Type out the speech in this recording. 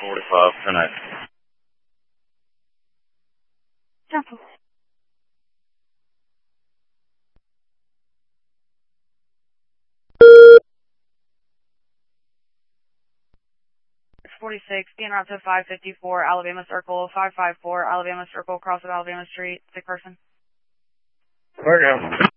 45 tonight. Temple. .46, being route to 554 Alabama Circle, 554 Alabama Circle, cross of Alabama Street, sick person. There we go.